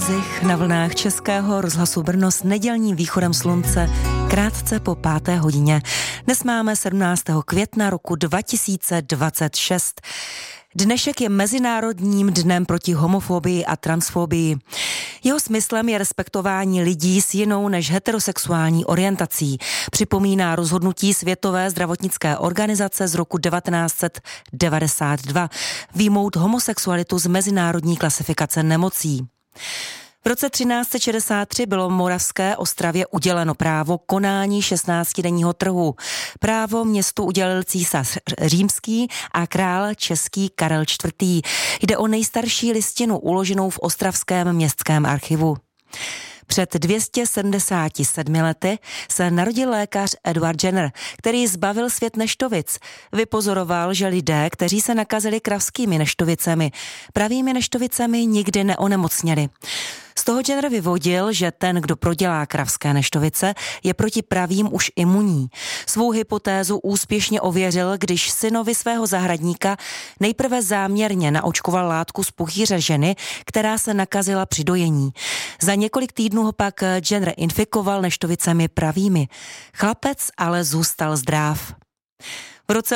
Na vlnách Českého rozhlasu Brno s nedělním východem slunce krátce po 5. hodině. Dnes máme 17. května roku 2026. Dnešek je Mezinárodním dnem proti homofobii a transfobii. Jeho smyslem je respektování lidí s jinou než heterosexuální orientací. Připomíná rozhodnutí Světové zdravotnické organizace z roku 1992 vyjmout homosexualitu z mezinárodní klasifikace nemocí. V roce 1363 bylo Moravské Ostravě uděleno právo konání 16denního trhu. Právo městu udělil císař římský a král český Karel IV. Jde o nejstarší listinu uloženou v ostravském městském archivu. Před 277 lety se narodil lékař Edward Jenner, který zbavil svět neštovic. Vypozoroval, že lidé, kteří se nakazili kravskými neštovicemi, pravými neštovicemi nikdy neonemocněli. Z toho Jenner vyvodil, že ten, kdo prodělá kravské neštovice, je proti pravým už imunní. Svou hypotézu úspěšně ověřil, když synovi svého zahradníka nejprve záměrně naočkoval látku z puchýře ženy, která se nakazila při dojení. Za několik týdnů ho pak Jenner infikoval neštovicemi pravými. Chlapec ale zůstal zdráv. V roce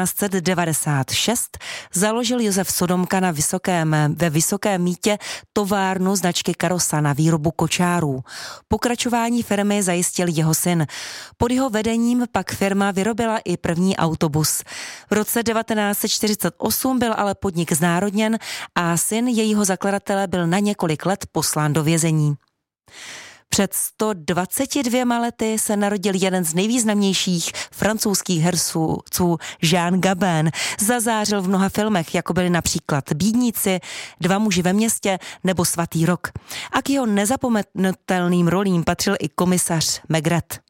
1896 založil Josef Sodomka ve Vysokém Mýtě továrnu značky Karosa na výrobu kočárů. Pokračování firmy zajistil jeho syn. Pod jeho vedením pak firma vyrobila i první autobus. V roce 1948 byl ale podnik znárodněn a syn jejího zakladatele byl na několik let poslán do vězení. Před 122 lety se narodil jeden z nejvýznamnějších francouzských herců Jean Gabin. Zazářil v mnoha filmech, jako byly například Bídníci, Dva muži ve městě nebo Svatý rok. A k jeho nezapomenutelným rolím patřil i komisař Maigret.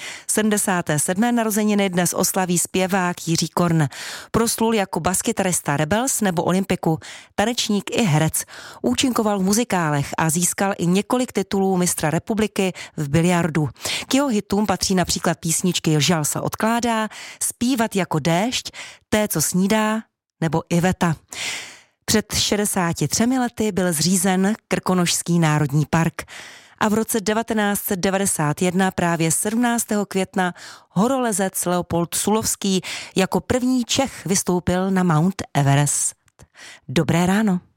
77. narozeniny dnes oslaví zpěvák Jiří Korn. Proslul jako baskytarista Rebels nebo Olympiku, tanečník i herec. Účinkoval v muzikálech a získal i několik titulů mistra republiky v biliardu. K jeho hitům patří například písničky Žal se odkládá, Zpívat jako déšť, Té, co snídá nebo Iveta. Před 63 lety byl zřízen Krkonošský národní park. A v roce 1991 právě 17. května horolezec Leopold Sulovský jako první Čech vystoupil na Mount Everest. Dobré ráno.